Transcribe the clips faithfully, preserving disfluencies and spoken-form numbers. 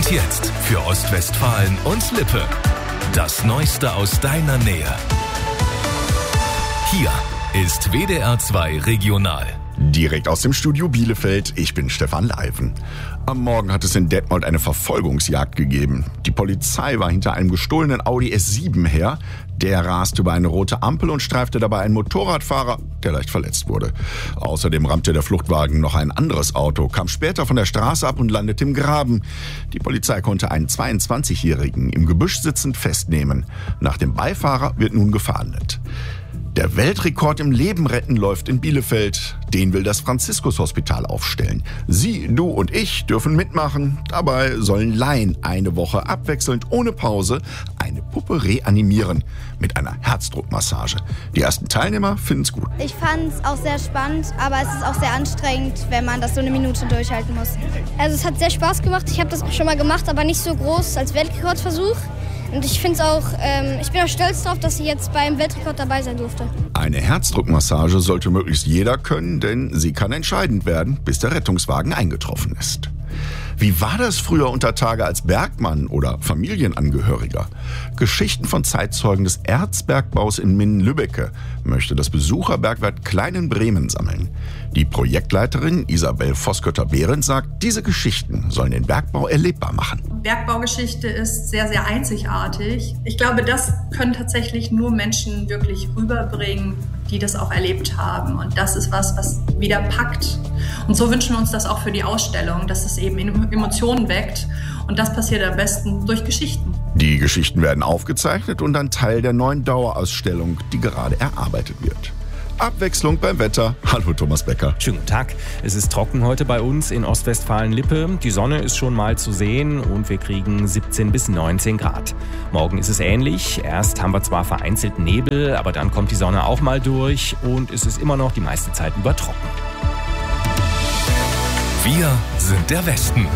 Und jetzt für Ostwestfalen und Lippe. Das Neueste aus deiner Nähe. Hier ist W D R zwei Regional. Direkt aus dem Studio Bielefeld, ich bin Stefan Leiven. Am Morgen hat es in Detmold eine Verfolgungsjagd gegeben. Die Polizei war hinter einem gestohlenen Audi S sieben her. Der raste über eine rote Ampel und streifte dabei einen Motorradfahrer, der leicht verletzt wurde. Außerdem rammte der Fluchtwagen noch ein anderes Auto, kam später von der Straße ab und landete im Graben. Die Polizei konnte einen zweiundzwanzigjährigen im Gebüsch sitzend festnehmen. Nach dem Beifahrer wird nun gefahndet. Der Weltrekord im Leben retten läuft in Bielefeld. Den will das Franziskus-Hospital aufstellen. Sie, du und ich dürfen mitmachen. Dabei sollen Laien eine Woche abwechselnd ohne Pause eine Puppe reanimieren mit einer Herzdruckmassage. Die ersten Teilnehmer finden es gut. Ich fand es auch sehr spannend, aber es ist auch sehr anstrengend, wenn man das so eine Minute durchhalten muss. Also es hat sehr Spaß gemacht. Ich habe das auch schon mal gemacht, aber nicht so groß als Weltrekordversuch. Und ich finde es auch, ähm, ich bin auch stolz darauf, dass ich jetzt beim Weltrekord dabei sein durfte. Eine Herzdruckmassage sollte möglichst jeder können, denn sie kann entscheidend werden, bis der Rettungswagen eingetroffen ist. Wie war das früher unter Tage als Bergmann oder Familienangehöriger? Geschichten von Zeitzeugen des Erzbergbaus in Minden-Lübbecke möchte das Besucherbergwerk Kleinen-Bremen sammeln. Die Projektleiterin Isabel Voskötter-Behrendt sagt, diese Geschichten sollen den Bergbau erlebbar machen. Bergbaugeschichte ist sehr, sehr einzigartig. Ich glaube, das können tatsächlich nur Menschen wirklich rüberbringen, die das auch erlebt haben. Und das ist was, was wieder packt. Und so wünschen wir uns das auch für die Ausstellung, dass es eben Emotionen weckt. Und das passiert am besten durch Geschichten. Die Geschichten werden aufgezeichnet und dann Teil der neuen Dauerausstellung, die gerade erarbeitet wird. Abwechslung beim Wetter. Hallo Thomas Becker. Schönen guten Tag. Es ist trocken heute bei uns in Ostwestfalen-Lippe. Die Sonne ist schon mal zu sehen und wir kriegen siebzehn bis neunzehn Grad. Morgen ist es ähnlich. Erst haben wir zwar vereinzelt Nebel, aber dann kommt die Sonne auch mal durch und es ist immer noch die meiste Zeit über trocken. Wir sind der Westen.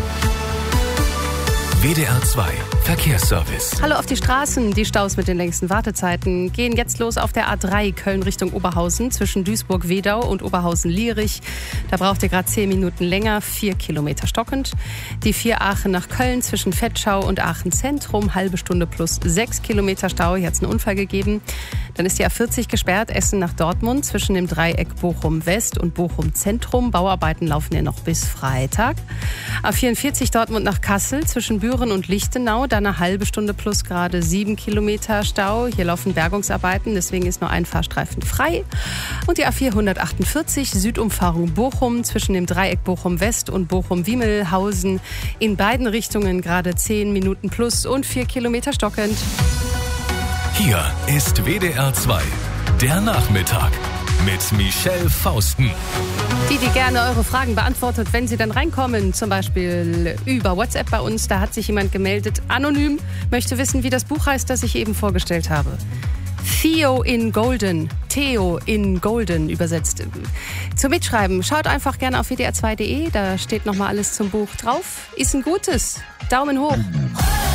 W D R zwei Verkehrsservice. Hallo auf die Straßen. Die Staus mit den längsten Wartezeiten gehen jetzt los auf der A drei Köln Richtung Oberhausen zwischen Duisburg-Wedau und Oberhausen-Lierich. Da braucht ihr gerade zehn Minuten länger, vier Kilometer stockend. Die vier Aachen nach Köln zwischen Vetschau und Aachen Zentrum, halbe Stunde plus sechs Kilometer Stau. Hier hat es einen Unfall gegeben. Dann ist die A vierzig gesperrt, Essen nach Dortmund zwischen dem Dreieck Bochum-West und Bochum-Zentrum. Bauarbeiten laufen ja noch bis Freitag. A vierundvierzig Dortmund nach Kassel zwischen Büren und Lichtenau. Dann eine halbe Stunde plus gerade sieben Kilometer Stau. Hier laufen Bergungsarbeiten, deswegen ist nur ein Fahrstreifen frei. Und die A vierhundertachtundvierzig Südumfahrung Bochum zwischen dem Dreieck Bochum-West und Bochum-Wiemelhausen. In beiden Richtungen gerade zehn Minuten plus und vier Kilometer stockend. Hier ist W D R zwei, der Nachmittag mit Michelle Fausten. Die, die gerne eure Fragen beantwortet, wenn sie dann reinkommen, zum Beispiel über WhatsApp bei uns, da hat sich jemand gemeldet, anonym, möchte wissen, wie das Buch heißt, das ich eben vorgestellt habe. Theo in Golden, Theo in Golden übersetzt. Zum Mitschreiben, schaut einfach gerne auf w d r zwei punkt d e, da steht nochmal alles zum Buch drauf. Ist ein gutes. Daumen hoch.